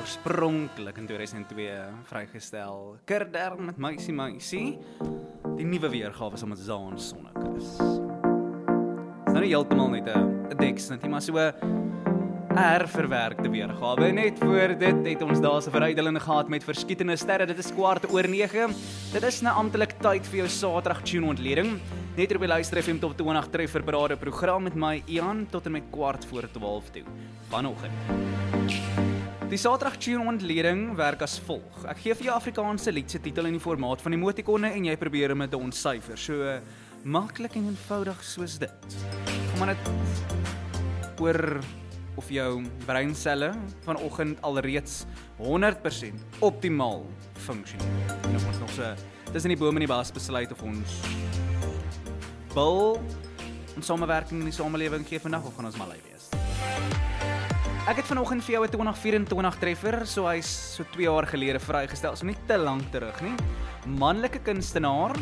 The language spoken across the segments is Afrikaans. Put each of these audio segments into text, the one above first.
oorspronklik in 2002 vrygestel. Kirder met Meisie, die nuwe weergawe saam met Zaan Sonnekus. Dis nou nie heeltemal net 'n deksnit nie, maar so 'n herverwerkte weergawe. Net voor dit het ons daar 'n verrydeling gehad met verskietende sterre. Dit is 8:15. Dit is nou amptelik tyd vir jou Saterdag tune ontleding. Net op die Luister FM Top 20 treffer parade program met my Ian tot en met 11:15 toe vanoggend. Die Saterdag tune ontleding werk as volg. Ek gee vir jou Afrikaanse lied se titel in die formaat van emotikone en jy probeer om dit te ontsyfer. So maklik en eenvoudig soos dit. Kom maar net oor of jou breinselle vanoggend alreeds 100% optimaal funksioneer. En of ons nog so tussen die bome en die bas besluit of ons wil ons samewerking in die samelewing gee vandag of gaan ons maar lui wees. Ek het vanoggend vir jou 'n 2024 treffer, so hy's so 2 jaar gelede vrygestel, so nie te lank terug nie. Manlike kunstenaar.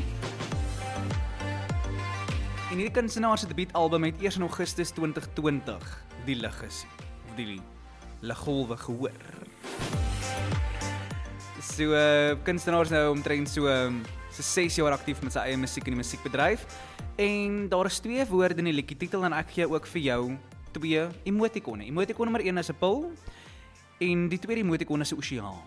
En hierdie kunstenaar se debuutalbum het eers in Augustus 2020 die lig gesien, of die liggolwe gehoor. So kunstenaar is nou omtrent so 6 jaar aktief met sy eie musiek in die musiekbedryf. En daar is 2 woorde in die liedjie titel en ek gee ook vir jou 2 emotikone. Emotikon nommer 1 is 'n pil en die tweede emotikon is 'n oseaan.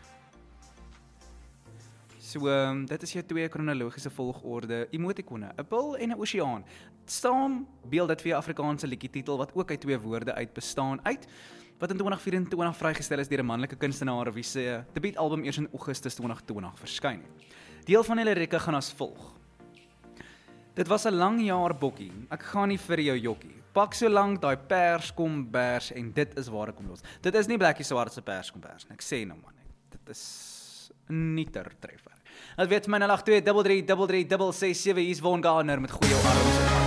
So dit is jou 2 kronologiese volgorde emotikone, 'n pil en 'n oseaan. Saam beeld dit vir jou Afrikaanse liedjie titel wat ook uit 2 woorde uit bestaan wat in 2024 vrygestel is deur 'n manlike kunstenaar wie se debuutalbum eers in Augustus 2020 verskyn het. Deel van die lirieke gaan as volg. Dit was 'n lang jaar bokkie, ek gaan nie vir jou jokkie. Pak so lank daai pers kom bers en dit is waar ek kom los. Dit is nie Blackie Swart se pers kom bers nie, ek sê nou man, dit is 'n nieter treffer. Dit weet my 082333367 hier's Von Gardner met goeie arms.